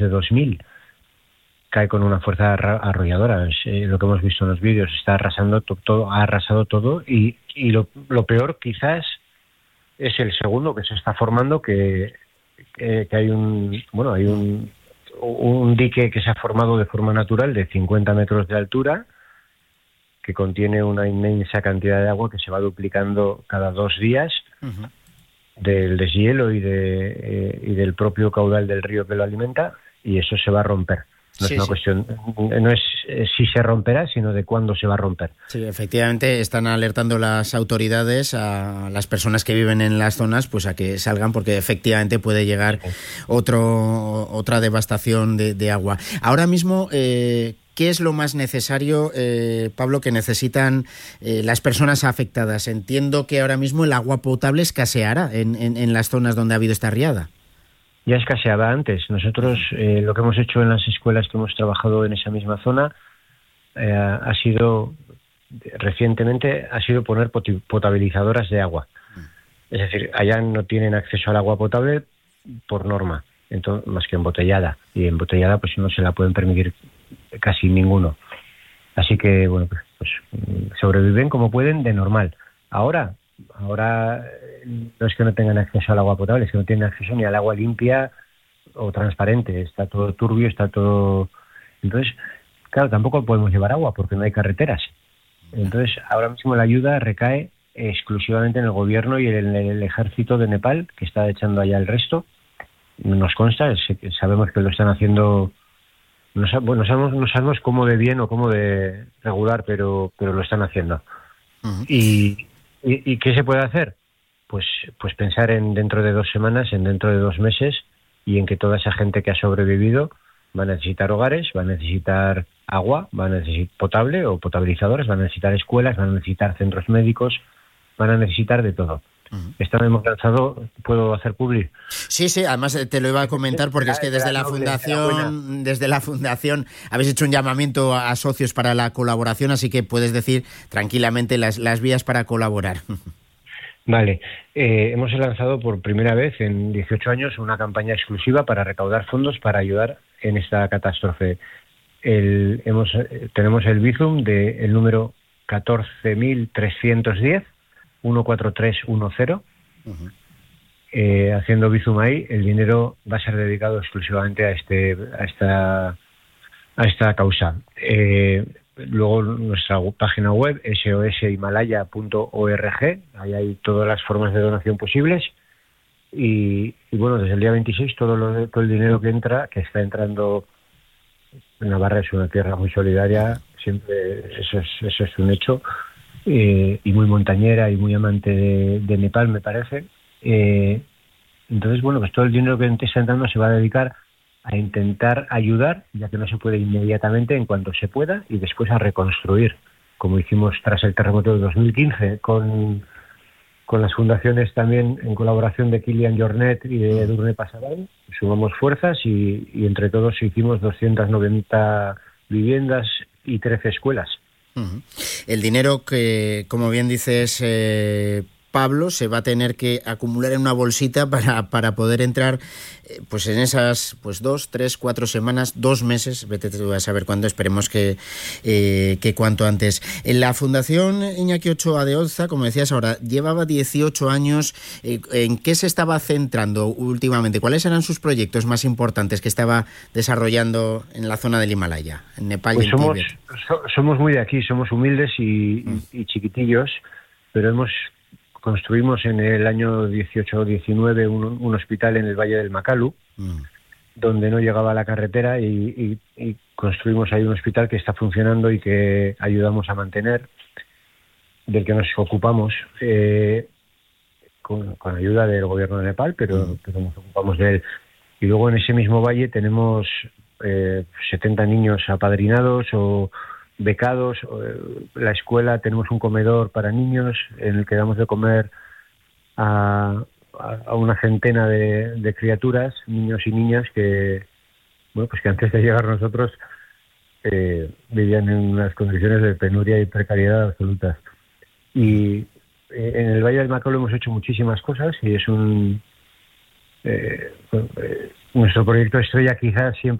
de 2000. Cae con una fuerza arrolladora. Lo que hemos visto en los vídeos, está arrasando todo, ha arrasado todo, y lo peor quizás es el segundo que se está formando, que hay un dique que se ha formado de forma natural de 50 metros de altura, que contiene una inmensa cantidad de agua que se va duplicando cada 2 días, del deshielo y del propio caudal del río que lo alimenta, y eso se va a romper. No es una cuestión, no es si se romperá, sino de cuándo se va a romper. Sí, efectivamente, están alertando las autoridades a las personas que viven en las zonas, pues a que salgan, porque efectivamente puede llegar otra devastación de agua. Ahora mismo, ¿qué es lo más necesario, Pablo, que necesitan las personas afectadas? Entiendo que ahora mismo el agua potable escaseará en las zonas donde ha habido esta riada. Ya escaseaba antes. Nosotros lo que hemos hecho en las escuelas que hemos trabajado en esa misma zona recientemente ha sido poner potabilizadoras de agua. Es decir, allá no tienen acceso al agua potable por norma, entonces, más que embotellada. Y embotellada pues no se la pueden permitir casi ninguno. Así que, bueno, pues sobreviven como pueden de normal. Ahora no es que no tengan acceso al agua potable, es que no tienen acceso ni al agua limpia o transparente. Está todo turbio, está todo... Entonces, claro, tampoco podemos llevar agua porque no hay carreteras. Entonces, ahora mismo la ayuda recae exclusivamente en el gobierno y en el ejército de Nepal, que está echando allá el resto. Nos consta, sabemos que lo están haciendo... No sabemos cómo de bien o cómo de regular, pero lo están haciendo. ¿Y qué se puede hacer? Pues pensar en dentro de 2 semanas, en dentro de 2 meses, y en que toda esa gente que ha sobrevivido va a necesitar hogares, va a necesitar agua, va a necesitar potable o potabilizadores, va a necesitar escuelas, va a necesitar centros médicos, van a necesitar de todo. Esta vez hemos lanzado, ¿puedo hacer publi? Sí, además te lo iba a comentar porque es que desde la fundación habéis hecho un llamamiento a socios para la colaboración, así que puedes decir tranquilamente las vías para colaborar. Vale, hemos lanzado por primera vez en 18 años una campaña exclusiva para recaudar fondos para ayudar en esta catástrofe. Tenemos el Bizum del número 14.310 14310. Haciendo Bizum ahí, el dinero va a ser dedicado exclusivamente a esta causa. Luego nuestra página web soshimalaya.org, ahí hay todas las formas de donación posibles, y bueno, desde el día 26 todo el dinero que está entrando. Navarra es una tierra muy solidaria, siempre eso es un hecho, y muy montañera y muy amante de Nepal, me parece. Entonces, bueno, pues todo el dinero que está entrando se va a dedicar a intentar ayudar, ya que no se puede inmediatamente, en cuanto se pueda, y después a reconstruir, como hicimos tras el terremoto de 2015, con las fundaciones también, en colaboración de Kilian Jornet y de Edurne Pasaban. Sumamos fuerzas y entre todos hicimos 290 viviendas y 13 escuelas. El dinero que, como bien dices, Pablo, se va a tener que acumular en una bolsita para poder entrar pues en esas 2, 3, 4 semanas, 2 meses, vete tú a saber cuándo, esperemos que cuanto antes. En la Fundación Iñaki Ochoa de Olza, como decías ahora, llevaba 18 años. ¿En qué se estaba centrando últimamente? ¿Cuáles eran sus proyectos más importantes que estaba desarrollando en la zona del Himalaya, en Nepal y en Tíbet? Somos muy de aquí, somos humildes y chiquitillos, pero construimos en el año 18-19 un hospital en el Valle del Makalu, donde no llegaba la carretera, y construimos ahí un hospital que está funcionando y que ayudamos a mantener, del que nos ocupamos con ayuda del gobierno de Nepal, pero nos ocupamos de él. Y luego en ese mismo valle tenemos 70 niños apadrinados o becados. La escuela, tenemos un comedor para niños en el que damos de comer a una centena de criaturas, niños y niñas que antes de llegar nosotros vivían en unas condiciones de penuria y precariedad absolutas. Y en el Valle del Makalu hemos hecho muchísimas cosas, y es Nuestro proyecto estrella quizás siempre